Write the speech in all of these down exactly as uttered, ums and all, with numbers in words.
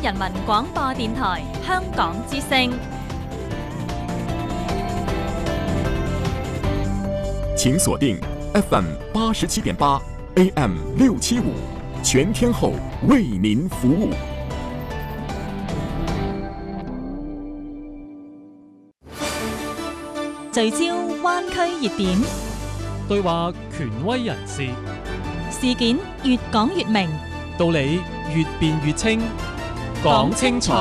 人民廣播電台香港之聲。 請鎖定 F M 八十七點八 A M 六七五，全天候為您服務。 聚焦灣區熱點， 對話權威人士， 事件越講越明， 道理越辯越清，講清楚。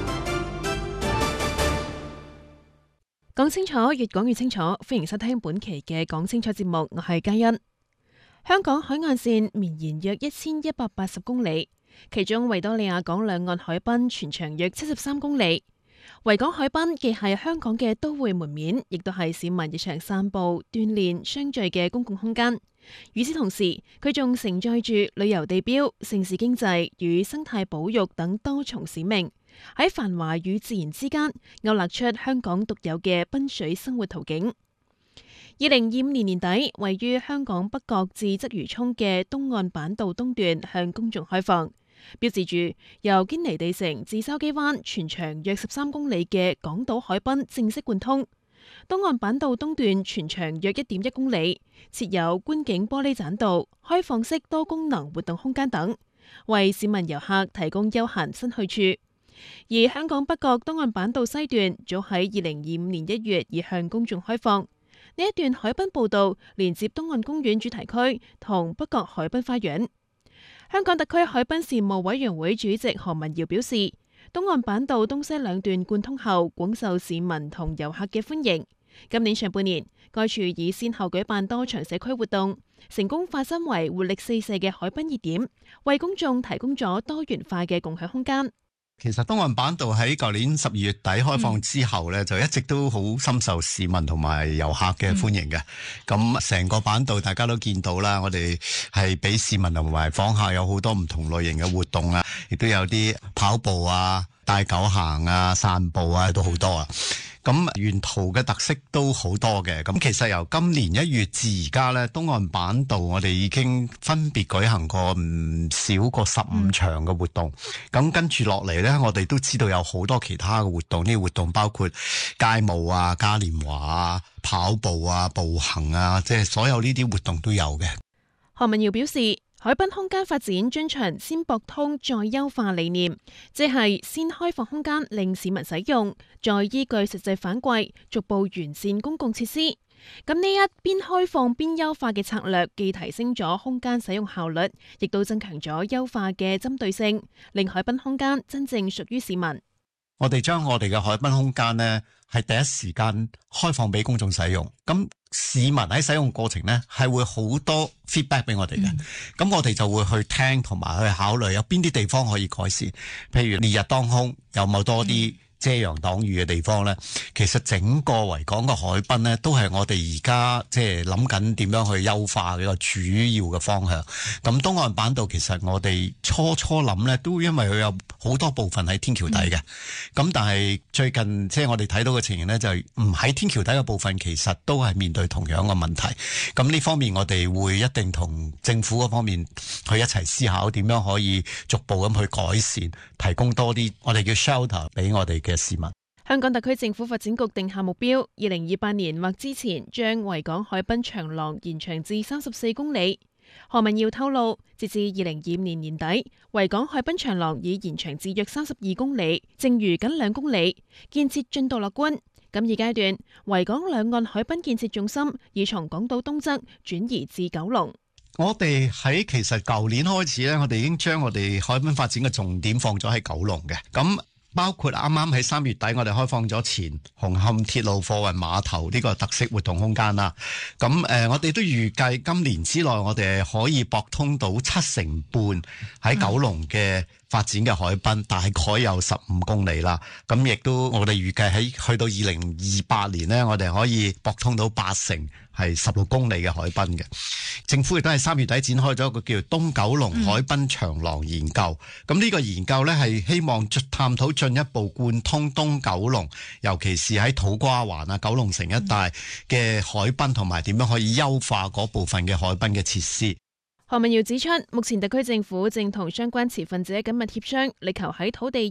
講清楚，越講越清楚。歡迎收聽本期嘅講清楚節目，我係嘉欣。香港海岸線綿延約一千一百八十公里，其中維多利亞港兩岸海濱全長約七十三公里。維港海濱既係香港嘅都會門面，亦都係市民日常散步、鍛煉、相聚嘅公共空間。與此同時，佢仲承載住旅遊地標、城市經濟與生態保育等多重使命，喺繁華與自然之間勾勒出香港獨有嘅濱水生活圖景。二零二五年年底，位於香港北角至鰂魚涌嘅東岸板道東段向公眾開放，標誌住由堅尼地城至筲箕灣全長約十三公里嘅港島海濱正式貫通。東岸板道東段全長約一點一公里，設有觀景玻璃棧道、開放式多功能活動空間等，為市民遊客提供休閒新去處。而香港北角東岸板道西段早喺二零二五年一月已向公眾開放。呢一段海濱步道連接東岸公園主題區同北角海濱花園。香港特區海濱事務委員會主席何文堯表示，東岸板道東西兩段貫通後，廣受市民同遊客嘅歡迎。今年上半年，該處已先後舉辦多場社區活動，成功化身為活力四射嘅海濱熱點，為公眾提供咗多元化嘅共享空間。 其實東岸板道喺舊年十二月底開放之後咧，嗯、就一直都好深受市民同埋遊客嘅歡迎嘅。咁成、嗯、個板道大家都見到啦，我哋係俾市民同埋訪客有好多唔同類型嘅活動啊，亦都有啲跑步啊、帶狗行啊、散步啊，都好多啊。咁沿途嘅特色都好多嘅。咁其實由今年一月至而家咧，東岸板道我哋已經分別舉行過唔少過十五場嘅活動。咁、嗯、跟住落嚟咧，我哋都知道有好多其他嘅活動。呢啲活動包括街舞啊、嘉年華啊、跑步啊、步行啊，即係所有呢啲活動都有嘅。 何文堯表示，海濱空間發展遵循先駁通再優化理念，即係先開放空間令市民使用，再依據實際反饋逐步完善公共設施。咁呢一邊開放邊優化嘅策略，既提升咗空間使用效率，亦都增強咗優化嘅針對性，令海濱空間真正屬於市民。 我哋將我哋嘅海濱空間呢，係第一時間開放俾公眾使用。咁市民喺使用過程呢，係會好多 feedback 俾我哋嘅。咁、嗯、我哋就會去聽同埋去考慮有邊啲地方可以改善。譬如烈日當空，有冇多啲遮陽擋雨嘅地方呢？其實整個維港嘅海濱呢，都係我哋而家即係諗緊點樣去優化嘅一個主要嘅方向。咁東岸板道其實我哋初初諗呢，都因為佢有好多部分喺天橋底嘅。咁、嗯、但係最近即係我哋睇到嘅情形呢，就係唔喺天橋底嘅部分，其實都係面對同樣嘅問題。咁呢方面我哋會一定同政府嗰方面去一齊思考點樣可以逐步咁去改善，提供多啲我哋叫 shelter 俾我哋嘅市民。 香港特區政府發展局定下目標，二零二八年或之前將維港海濱長廊延長至三十四公里。何文堯透露，截至二零二五年年底，維港海濱長廊已延長至約三十二公里，剩餘僅兩公里，建設進度樂觀。咁二階段，維港兩岸海濱建設重心已從港島東側轉移至九龍。 我哋喺其實舊年開始咧，我哋已經將我哋海濱發展嘅重點放咗喺九龍嘅。咁包括啱啱喺三月底，我哋開放咗前紅磡鐵路貨運碼頭呢個特色活動空間啦。咁誒、呃，我哋都預計今年之內，我哋可以駁通到七成半喺九龍嘅發展嘅海濱，大概有十五公里啦。咁亦都我哋預計喺去到二零二八年呢，我哋可以駁通到八成係十六公里嘅海濱嘅。政府亦都係三月底展開咗一個叫東九龍海濱長廊研究。咁呢、嗯、個研究呢，係希望探討進一步貫通東九龍，尤其是喺土瓜灣啊、九龍城一帶嘅海濱，同埋點樣可以優化嗰部分嘅海濱嘅設施。 何文堯指出，目前特區政府正同相關持份者緊密協商，力求喺土地